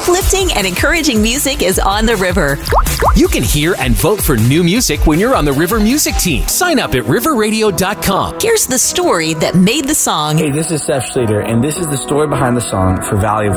Uplifting and encouraging music is on the river. You can hear and vote for new music when you're on the River Music team. Sign up at riverradio.com. Here's the story that made the song. Hey, this is Seth Schluter, and this is the story behind the song for Valley of